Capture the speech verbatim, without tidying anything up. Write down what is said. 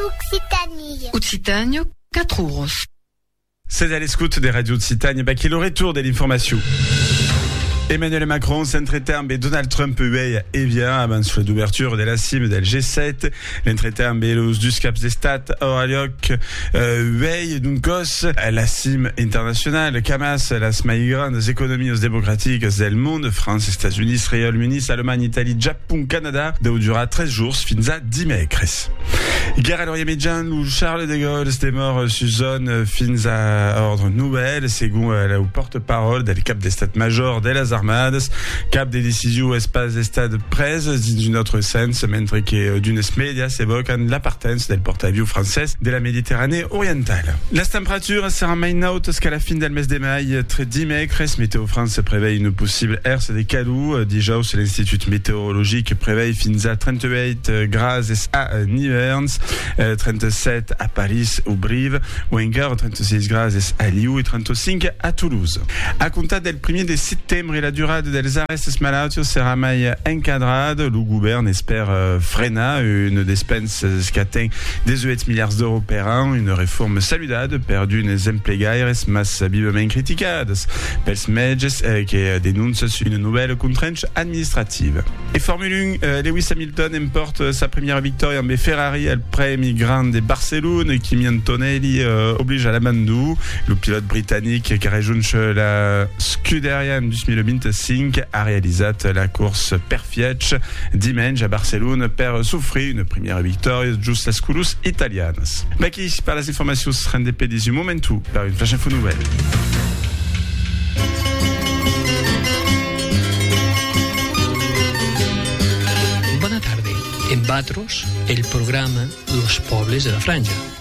Occitanie. Occitanie, quatre euros. C'est à l'escoute des radios de Citanie, bah, qui le retour de l'information. Emmanuel Macron s'entretient avec Donald Trump uei et vient abans l'ouverture de la cime del G sept. L'entretien avec los deux caps d'estat a lloc uei d'un cos la cime internationale camas las mai grandes économies démocratiques del monde, France, États-Unis, Israël, Uni, Allemagne, Italie, Japon, Canada, deu durera treize jours fins a dimecres. Guerre à l'Orient Médian où Charles de Gaulle est mort sur zone fins a ordre nouvelle, según le porte-parole del cap d'estat-major de las Armadas, cap des décisions espace d'estat presse dans une autre sens, mentre que d'une médias évoquent l'appartenance del porte-avions français de la Méditerranée orientale. La température sera mai haute jusqu'à la fin del mes de mai, très dimecres. Météo France préveille une possible herse de calou. Déjà, c'est l'Institut météorologique préveille fins à trente-huit grades à Niverns, trente-sept à Paris ou Brive, ou encore trente-six grades à Lyon et trente-cinq à Toulouse. À compter del premier de septembre, la durée dels arrestes malautos sera mai encadrada. Le gouvernement espère euh, freiner une dépense qui atteint dix-huit milliards d'euros par an, une réforme saludable perdue les emplegaires mas vivement criticadas pels metges euh, qui dénoncent une nouvelle contrainte administrative. Et Formule un, euh, Lewis Hamilton emporte sa première victoire en Ferrari al Premi Grande de Barcelone. Kimi Antonelli euh, oblige à l'abandon. Le pilote britannique qui rejunge la Scuderia deux mille vingt-cinq a réalisé la course perfect dimanche à Barcelone per souffrir une première victoire just las courses italianas. Baki par les informations rendez du momentu par une flash info nouvelle. Bona tarda. En Batros, el programa Los Pobles de la Franja.